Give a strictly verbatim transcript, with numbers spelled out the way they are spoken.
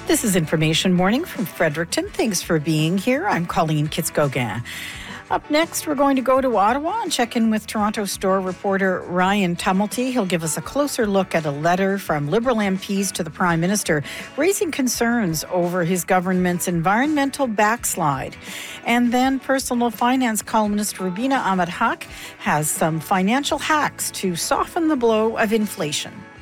This is Information Morning from Fredericton. Thanks for being here. I'm Colleen Kitzgogin. Up next, we're going to go to Ottawa and check in with Toronto Star reporter Ryan Tumulty. He'll give us a closer look at a letter from Liberal M Ps to the Prime Minister, raising concerns over his government's environmental backslide. And then personal finance columnist Rubina Ahmed Haq has some financial hacks to soften the blow of inflation.